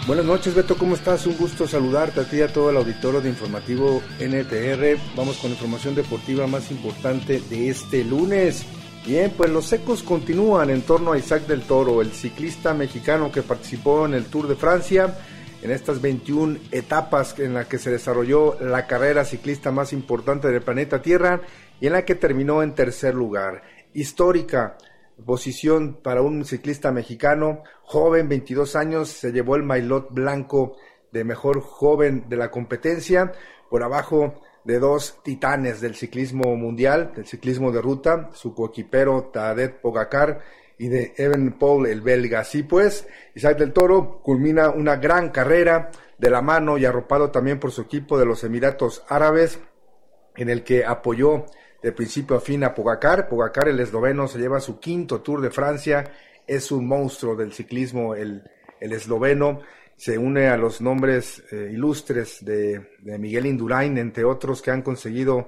Buenas noches, Beto, ¿cómo estás? Un gusto saludarte a ti y a todo el auditorio de Informativo NTR. Vamos con la información deportiva más importante de este lunes. Bien, pues los ecos continúan en torno a Isaac del Toro, el ciclista mexicano que participó en el Tour de Francia, en estas 21 etapas en las que se desarrolló la carrera ciclista más importante del planeta Tierra y en la que terminó en tercer lugar. Histórica posición para un ciclista mexicano, joven, 22 años, se llevó el maillot blanco de mejor joven de la competencia, por abajo de dos titanes del ciclismo mundial, del ciclismo de ruta, su coequipero Tadej Pogačar y de Evenepoel, el belga. Así pues, Isaac del Toro culmina una gran carrera de la mano y arropado también por su equipo de los Emiratos Árabes, en el que apoyó de principio a fin a Pogačar. Pogačar, el esloveno, se lleva su quinto Tour de Francia, es un monstruo del ciclismo el esloveno, se une a los nombres ilustres de Miguel Indurain, entre otros, que han conseguido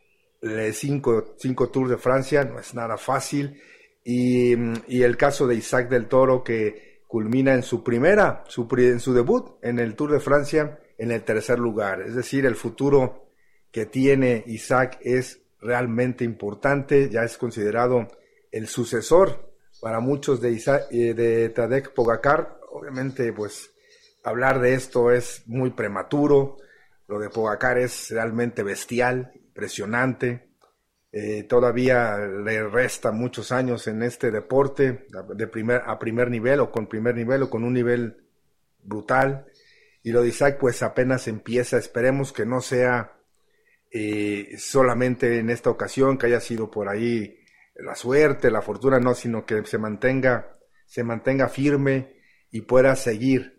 cinco Tours de Francia, no es nada fácil, y el caso de Isaac del Toro, que culmina en su debut en el Tour de Francia, en el tercer lugar. Es decir, el futuro que tiene Isaac es realmente importante, ya es considerado el sucesor para muchos de Tadej Pogačar. Obviamente, pues, hablar de esto es muy prematuro. Lo de Pogačar es realmente bestial, impresionante. Todavía le resta muchos años en este deporte, a primer nivel o con un nivel brutal. Y lo de Isaac, pues, apenas empieza. Esperemos que no sea solamente en esta ocasión, que haya sido por ahí la suerte, la fortuna, no, sino que se mantenga firme y pueda seguir.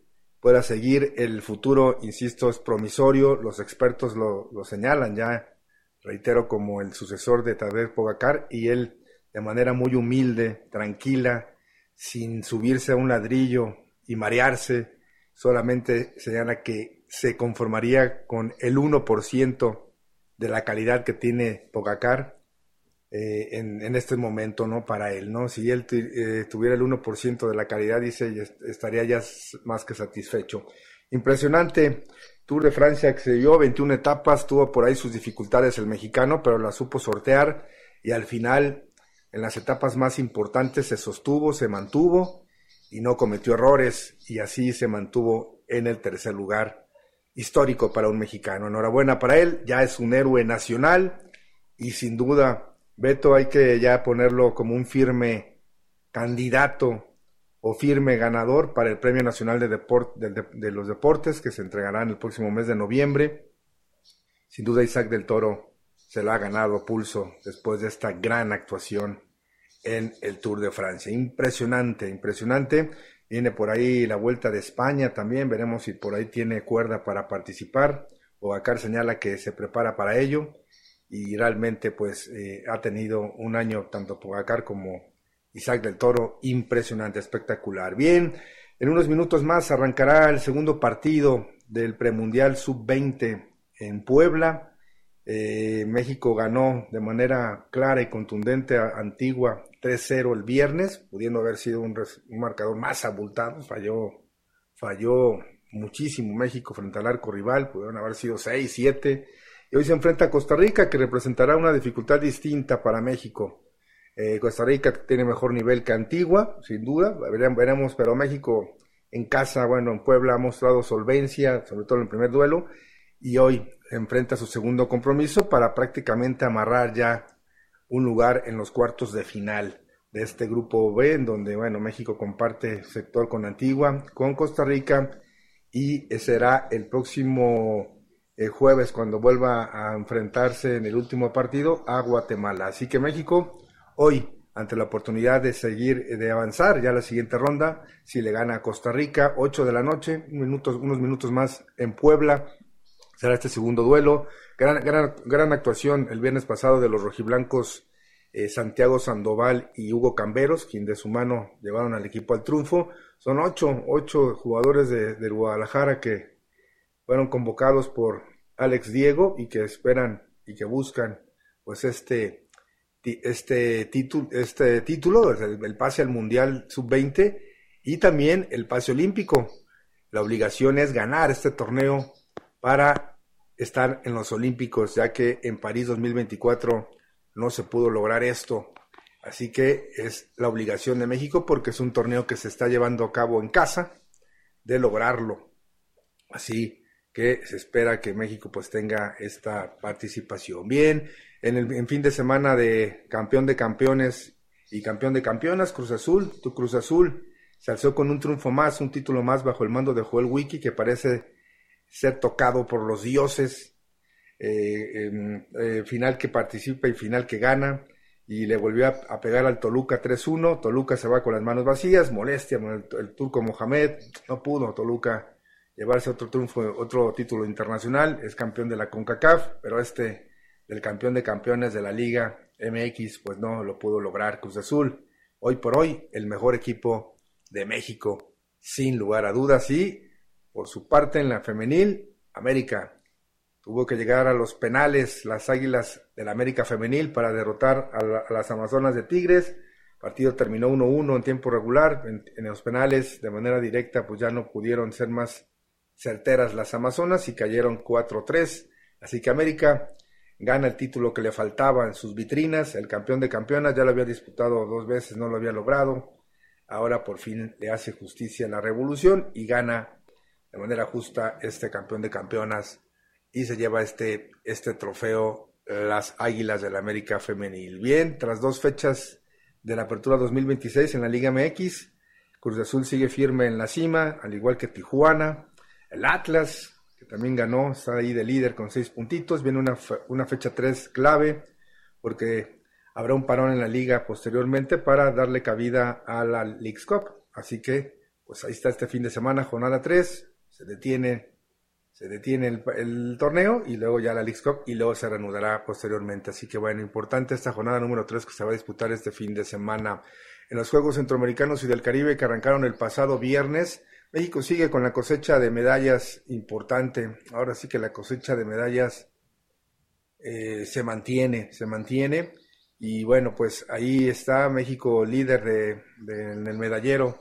El futuro, insisto, es promisorio. Los expertos lo señalan ya, reitero, como el sucesor de Tadej Pogačar, y él, de manera muy humilde, tranquila, sin subirse a un ladrillo y marearse, solamente señala que se conformaría con el 1% de la calidad que tiene Pogačar en este momento, ¿no? Para él, ¿no? Si él tuviera el 1% de la calidad, dice, estaría ya más que satisfecho. Impresionante Tour de Francia, que se dio 21 etapas, tuvo por ahí sus dificultades el mexicano, pero la supo sortear, y al final, en las etapas más importantes, se sostuvo, se mantuvo y no cometió errores, y así se mantuvo en el tercer lugar. Histórico para un mexicano. Enhorabuena para él, ya es un héroe nacional, y sin duda, Beto, hay que ya ponerlo como un firme candidato o firme ganador para el Premio Nacional de los Deportes, que se entregará en el próximo mes de noviembre. Sin duda, Isaac del Toro se la ha ganado a pulso después de esta gran actuación en el Tour de Francia. Impresionante. Viene por ahí la Vuelta de España también, veremos si por ahí tiene cuerda para participar. Pogačar señala que se prepara para ello, y realmente pues ha tenido un año, tanto Pogačar como Isaac del Toro, impresionante, espectacular. Bien, en unos minutos más arrancará el segundo partido del premundial sub-20 en Puebla. México ganó de manera clara y contundente a Antigua 3-0 el viernes, pudiendo haber sido un marcador más abultado. Falló muchísimo México frente al arco rival, pudieron haber sido 6-7, y hoy se enfrenta a Costa Rica, que representará una dificultad distinta para México. Costa Rica tiene mejor nivel que Antigua, sin duda, veremos, pero México en casa, en Puebla ha mostrado solvencia, sobre todo en el primer duelo, y hoy enfrenta su segundo compromiso para prácticamente amarrar ya un lugar en los cuartos de final de este grupo B, en donde, México comparte sector con Antigua, con Costa Rica, y será el próximo jueves cuando vuelva a enfrentarse en el último partido a Guatemala. Así que México hoy, ante la oportunidad de de avanzar ya a la siguiente ronda, si le gana a Costa Rica, 8 de la noche, unos minutos más en Puebla, será este segundo duelo. Gran actuación el viernes pasado de los rojiblancos, Santiago Sandoval y Hugo Camberos, quien de su mano llevaron al equipo al triunfo. Son ocho jugadores del Guadalajara que fueron convocados por Alex Diego y que esperan y que buscan pues este título, el pase al Mundial Sub-20 y también el pase olímpico. La obligación es ganar este torneo para estar en los Olímpicos, ya que en París 2024 no se pudo lograr esto. Así que es la obligación de México, porque es un torneo que se está llevando a cabo en casa, de lograrlo. Así que se espera que México pues tenga esta participación. Bien, en fin de semana de campeón de campeones y campeón de campeonas, Cruz Azul, tu Cruz Azul se alzó con un triunfo más, un título más bajo el mando de Joel Wiki, que parece ser tocado por los dioses. Final que participa y final que gana, y le volvió a pegar al Toluca 3-1. Toluca se va con las manos vacías, molestia con el turco Mohamed, no pudo Toluca llevarse otro triunfo, otro título internacional, es campeón de la CONCACAF, pero del campeón de campeones de la Liga MX, pues no lo pudo lograr. Cruz Azul, hoy por hoy, el mejor equipo de México, sin lugar a dudas, y por su parte en la femenil, América tuvo que llegar a los penales, las Águilas del América femenil, para derrotar a las Amazonas de Tigres. El partido terminó 1-1 en tiempo regular, en los penales de manera directa pues ya no pudieron ser más certeras las Amazonas y cayeron 4-3, así que América gana el título que le faltaba en sus vitrinas. El campeón de campeonas ya lo había disputado 2 veces, no lo había logrado. Ahora por fin le hace justicia a la Revolución y gana de manera justa este campeón de campeonas y se lleva este trofeo las Águilas del América femenil. Bien, tras 2 fechas de la apertura 2026 en la Liga MX, Cruz Azul sigue firme en la cima, al igual que Tijuana. El Atlas, que también ganó, está ahí de líder con 6 puntitos. Viene una fecha 3 clave, porque habrá un parón en la liga posteriormente para darle cabida a la Leagues Cup. Así que, pues ahí está este fin de semana, jornada 3, se detiene el torneo y luego ya la Leagues Cup y luego se reanudará posteriormente. Así que bueno, importante esta jornada número 3 que se va a disputar este fin de semana. En los Juegos Centroamericanos y del Caribe, que arrancaron el pasado viernes, México sigue con la cosecha de medallas importante. Ahora sí que la cosecha de medallas se mantiene. Y bueno, pues ahí está México líder en el medallero.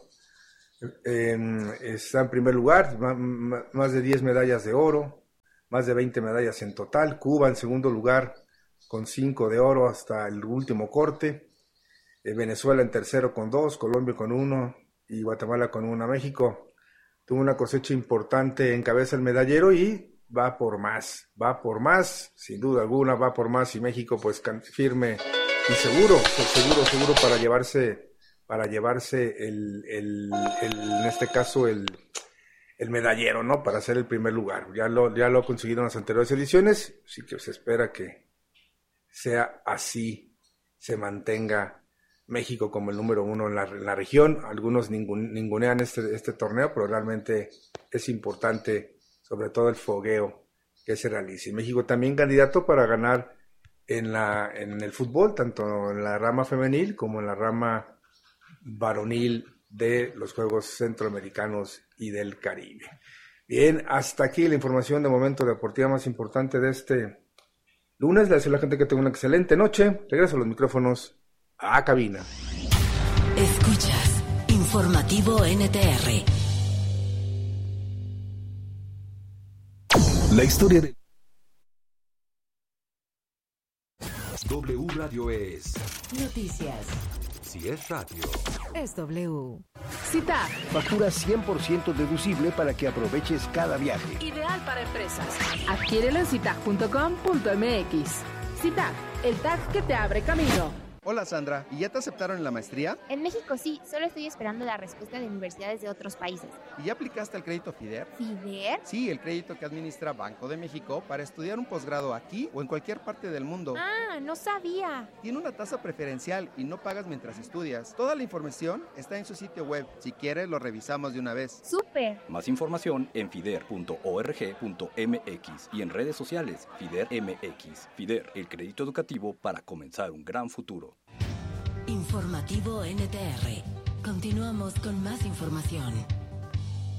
Está en primer lugar, más de 10 medallas de oro, más de 20 medallas en total. Cuba en segundo lugar con 5 de oro hasta el último corte. Venezuela en tercero con 2, Colombia con 1 y Guatemala con 1. México tuvo una cosecha importante, encabeza el medallero y va por más, sin duda alguna va por más, y México pues firme y seguro para llevarse en este caso el medallero, ¿no? Para ser el primer lugar. Ya lo ha conseguido en las anteriores ediciones, así que se espera que sea así, se mantenga México como el número 1 en la región. Algunos ningunean este torneo, pero realmente es importante, sobre todo el fogueo que se realice. México también candidato para ganar en el fútbol, tanto en la rama femenil como en la rama varonil de los Juegos Centroamericanos y del Caribe. Bien, hasta aquí la información de momento deportiva más importante de este lunes. Le deseo a la gente que tenga una excelente noche. Regreso a los micrófonos a cabina. Escuchas Informativo NTR. La historia de W Radio es Noticias. Si es radio, Es W. CITAC. Factura 100% deducible para que aproveches cada viaje. Ideal para empresas. Adquiérelo en citac.com.mx. CITAC, el tag que te abre camino. Hola Sandra, ¿y ya te aceptaron en la maestría? En México sí, solo estoy esperando la respuesta de universidades de otros países. ¿Y ya aplicaste al crédito FIDER? ¿FIDER? Sí, el crédito que administra Banco de México para estudiar un posgrado aquí o en cualquier parte del mundo. Ah, no sabía. Tiene una tasa preferencial y no pagas mientras estudias. Toda la información está en su sitio web. Si quieres, lo revisamos de una vez. ¡Súper! Más información en fider.org.mx y en redes sociales FIDER MX. FIDER, el crédito educativo para comenzar un gran futuro. Informativo NTR. Continuamos con más información.